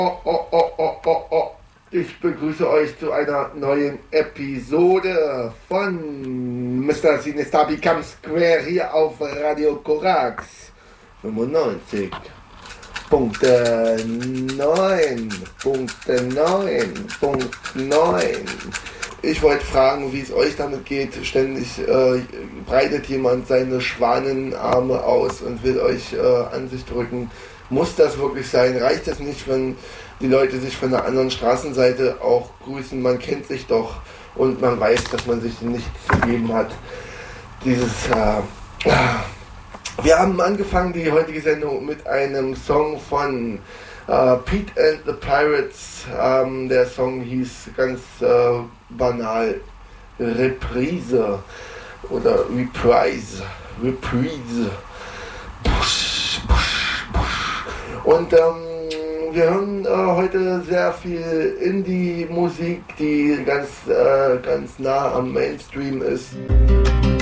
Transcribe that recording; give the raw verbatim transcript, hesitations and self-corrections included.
Oh, oh, oh, oh, oh, oh. Ich begrüße euch zu einer neuen Episode von Mister Sinister Become Square hier auf Radio Korax fünfundneunzig Punkt neun Punkt neun Punkt neun. Ich wollte fragen, wie es euch damit geht. Ständig äh, breitet jemand seine Schwanenarme aus und will euch äh, an sich drücken. Muss das wirklich sein? Reicht es nicht, wenn die Leute sich von der anderen Straßenseite auch grüßen? Man kennt sich doch und man weiß, dass man sich nichts zu geben hat. Dieses, äh, wir haben angefangen, die heutige Sendung, mit einem Song von äh, Pete and the Pirates. Ähm, der Song hieß ganz äh, banal Reprise oder Reprise. Reprise. Und ähm, wir hören äh, heute sehr viel Indie-Musik, die ganz, äh, ganz nah am Mainstream ist.